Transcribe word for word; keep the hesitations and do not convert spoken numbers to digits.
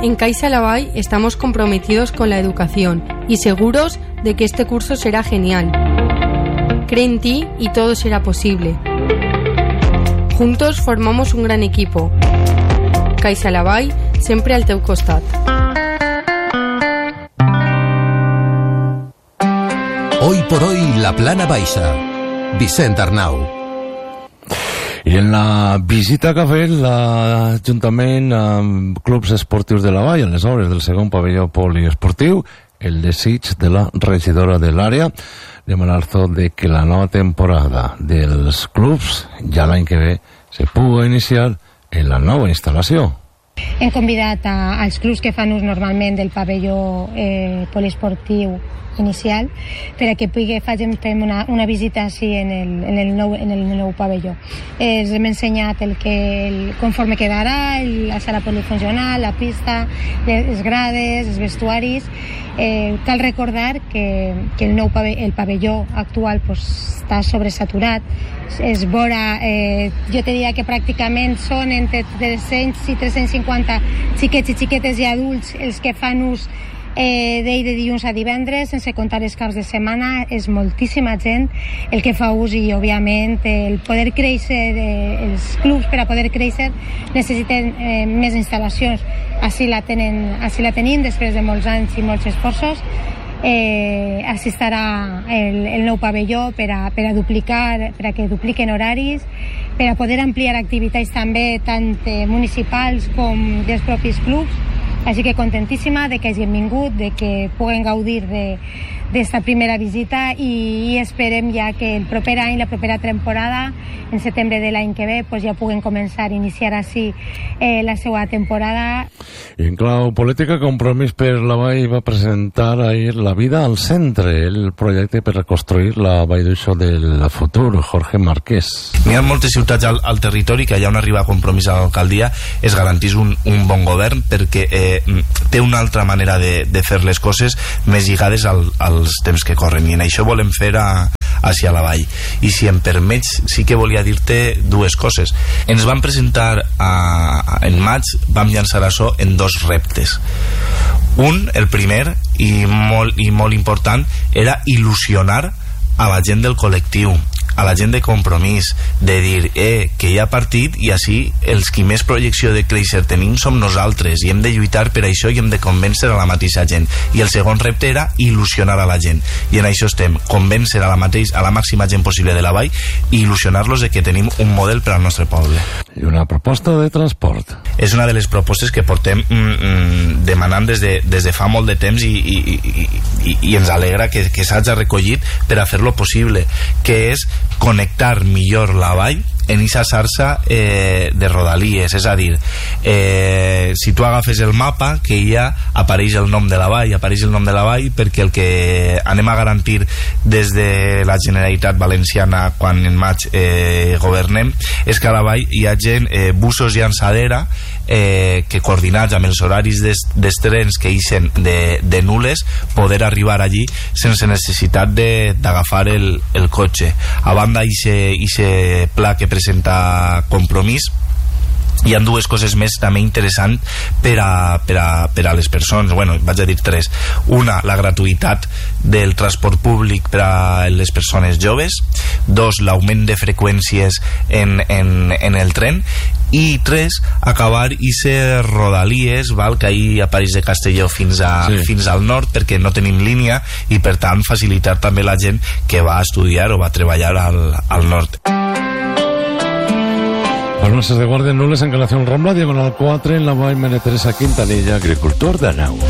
en Caixa Laval estamos comprometidos con la educación y seguros de que este curso será genial. Cree en ti y todo será posible. Juntos formamos un gran equipo. Caixa Laval, siempre al teu costat. Hoy por hoy, la Plana Baixa. Vicent Arnau. I en la visita que ha fet l'Ajuntament amb clubs esportius de la Vall, en les obres del segon pavelló poliesportiu, el desig de la regidora de l'àrea de Malarzo de que la nova temporada dels clubs ja l'any que ve se pugui iniciar en la nova instal·lació. Hem convidat a, als clubs que fan ús normalment del pavelló eh, poliesportiu inicial per a que pugui facin una, una visita així en el, en el, nou, en el nou pavelló. Eh, hem ensenyat el que, el, conforme quedarà, el, la sala polifuncional, la pista, les grades, els vestuaris. Eh, cal recordar que, que el nou pavelló, el pavelló actual pues, està sobresaturat. És vora, eh, jo te diria que pràcticament són entre tres-cents i tres-cents cinquanta xiquets i xiquetes i adults els que fan ús eh, d'ell de dilluns a divendres, sense comptar els caps de setmana. És moltíssima gent el que fa ús i, òbviament, el poder créixer, eh, els clubs per a poder créixer necessiten eh, més instal·lacions. Així la, tenen, així la tenim després de molts anys i molts esforços. Eh, així estarà el, el nou pavelló per a, per a duplicar, per a que dupliquen horaris, per a poder ampliar activitats també tant eh, municipals com dels propis clubs. Així que contentíssima de que hagin vingut, de que puguen gaudir de d'esta primera visita i, i esperem ja que el proper any, la propera temporada, en setembre de l'any que ve, pues ja puguen començar a iniciar així eh, la seva temporada. I en clau política, Compromís per la Vall va presentar ahir La vida al centre, el projecte per reconstruir la Vall d'Uixó del futur, Jorge Marquès. N'hi ha moltes ciutats al, al territori que allà on arriba Compromís a l'alcaldia es garantís un, un bon govern perquè eh, té una altra manera de, de fer les coses més lligades al, als temps que corren, i en això volem fer a, hacia la vall. I si em permets, sí que volia dir-te dues coses. Ens vam presentar a, a, en maig, vam llançar això en dos reptes. Un, el primer i molt, i molt important, era il·lusionar a la gent del col·lectiu, a la gent de Compromís, de dir eh, que hi ha partit i així els qui més projecció de créixer tenim som nosaltres i hem de lluitar per això i hem de convèncer a la mateixa gent. I el segon repte era il·lusionar a la gent, i en això estem, convèncer a la, mateix, a la màxima gent possible de la vall i il·lusionar-los de que tenim un model per al nostre poble. I una proposta de transport. És una de les propostes que portem mm, mm, demanant des de, des de fa molt de temps i, i, i, i, i ens alegra que, que s'hagi recollit per a fer-lo possible, que és connectar millor la vall en aquesta xarxa eh, de rodalies, és a dir, eh, si tu agafes el mapa, que ja apareix el nom de la vall, apareix el nom de la vall perquè el que anem a garantir des de la Generalitat Valenciana quan en maig eh, governem és que a la vall hi ha gent, eh, busos i llançadera, eh, que coordinats amb els horaris des, dels trens que ixen de, de Nules, poder arribar allí sense necessitat d'agafar el, el cotxe. A banda ixe pla que presenta Compromís, hi ha dues coses més també interessants per a, per a, per a les persones. Bueno, vaig a dir tres. Una, la gratuïtat del transport públic per a les persones joves. Dos, l'augment de freqüències en, en, en el tren. I tres, acabar ixe rodalies, val, que ahir apareix de Castelló fins, a, sí. fins al nord, perquè no tenim línia i per tant facilitar també la gent que va a estudiar o va a treballar al, al nord. Farmacias de Guardia Nules, Encarnación Rambla, diagonal quatre, en la Vall, María Teresa Quintanilla, agricultor de Nau.